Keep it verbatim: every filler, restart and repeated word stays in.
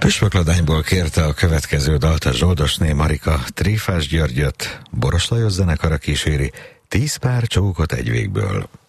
Püspökladányból kérte a következő dalt a Zsoldosné Marika, Tréfás Györgyöt, Boros Lajos zenekara kíséri, Tíz pár csókot egy végből.